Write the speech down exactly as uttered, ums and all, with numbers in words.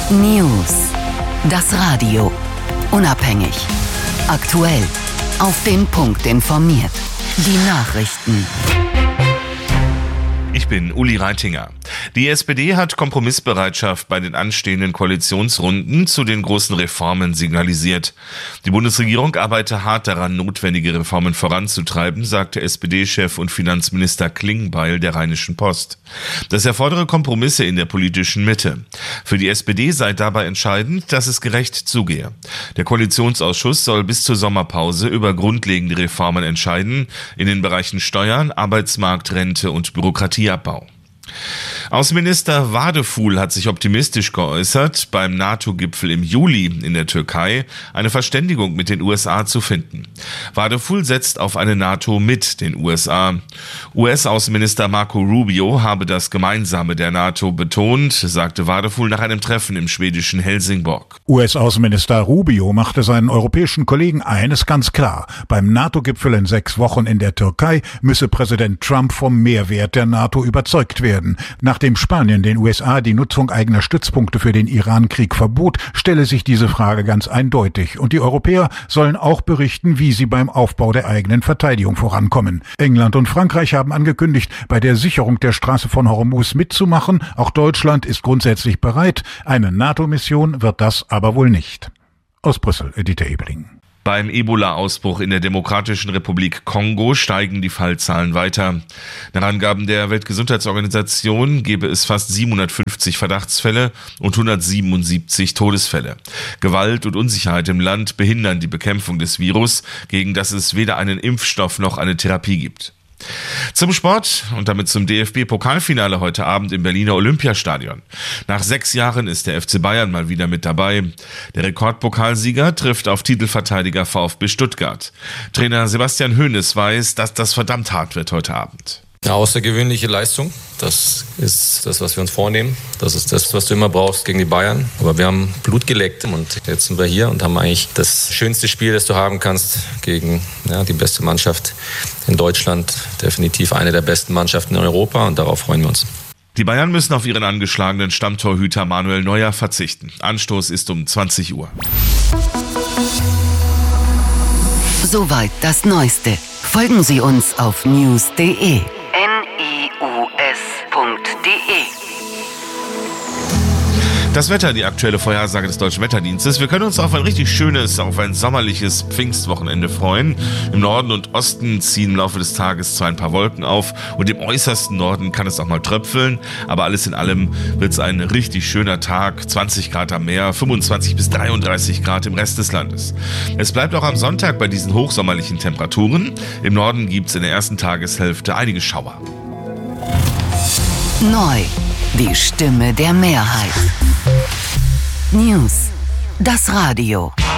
News. Das Radio. Unabhängig. Aktuell. Auf den Punkt informiert. Die Nachrichten. Ich bin Uli Reitinger. Die S P D hat Kompromissbereitschaft bei den anstehenden Koalitionsrunden zu den großen Reformen signalisiert. Die Bundesregierung arbeite hart daran, notwendige Reformen voranzutreiben, sagte S P D-Chef und Finanzminister Klingbeil der Rheinischen Post. Das erfordere Kompromisse in der politischen Mitte. Für die S P D sei dabei entscheidend, dass es gerecht zugehe. Der Koalitionsausschuss soll bis zur Sommerpause über grundlegende Reformen entscheiden, in den Bereichen Steuern, Arbeitsmarkt, Rente und Bürokratieabbau. Außenminister Wadefuhl hat sich optimistisch geäußert, beim NATO-Gipfel im Juli in der Türkei eine Verständigung mit den U S A zu finden. Wadefuhl setzt auf eine NATO mit den U S A. U S-Außenminister Marco Rubio habe das Gemeinsame der NATO betont, sagte Wadefuhl nach einem Treffen im schwedischen Helsingborg. U S-Außenminister Rubio machte seinen europäischen Kollegen eines ganz klar: Beim NATO-Gipfel in sechs Wochen in der Türkei müsse Präsident Trump vom Mehrwert der NATO überzeugt werden. Nachdem Spanien den U S A die Nutzung eigener Stützpunkte für den Iran-Krieg verbot, stelle sich diese Frage ganz eindeutig. Und die Europäer sollen auch berichten, wie sie beim Aufbau der eigenen Verteidigung vorankommen. England und Frankreich haben angekündigt, bei der Sicherung der Straße von Hormuz mitzumachen. Auch Deutschland ist grundsätzlich bereit. Eine NATO-Mission wird das aber wohl nicht. Aus Brüssel, Dieter Ebeling. Beim Ebola-Ausbruch in der Demokratischen Republik Kongo steigen die Fallzahlen weiter. Nach Angaben der Weltgesundheitsorganisation gebe es fast siebenhundertfünfzig Verdachtsfälle und hundertsiebenundsiebzig Todesfälle. Gewalt und Unsicherheit im Land behindern die Bekämpfung des Virus, gegen das es weder einen Impfstoff noch eine Therapie gibt. Zum Sport und damit zum D F B-Pokalfinale heute Abend im Berliner Olympiastadion. Nach sechs Jahren ist der F C Bayern mal wieder mit dabei. Der Rekordpokalsieger trifft auf Titelverteidiger VfB Stuttgart. Trainer Sebastian Hoeneß weiß, dass das verdammt hart wird heute Abend. Eine außergewöhnliche Leistung, das ist das, was wir uns vornehmen. Das ist das, was du immer brauchst gegen die Bayern. Aber wir haben Blut geleckt und jetzt sind wir hier und haben eigentlich das schönste Spiel, das du haben kannst gegen ja, die beste Mannschaft in Deutschland. Definitiv eine der besten Mannschaften in Europa und darauf freuen wir uns. Die Bayern müssen auf ihren angeschlagenen Stammtorhüter Manuel Neuer verzichten. Anstoß ist um zwanzig Uhr. Soweit das Neueste. Folgen Sie uns auf news punkt de. N I U S punkt de. Das Wetter, die aktuelle Vorhersage des Deutschen Wetterdienstes. Wir können uns auf ein richtig schönes, auf ein sommerliches Pfingstwochenende freuen. Im Norden und Osten ziehen im Laufe des Tages zwar ein paar Wolken auf und im äußersten Norden kann es auch mal tröpfeln. Aber alles in allem wird es ein richtig schöner Tag. zwanzig Grad am Meer, fünfundzwanzig bis dreiunddreißig Grad im Rest des Landes. Es bleibt auch am Sonntag bei diesen hochsommerlichen Temperaturen. Im Norden gibt es in der ersten Tageshälfte einige Schauer. Neu. Die Stimme der Mehrheit. News. Das Radio.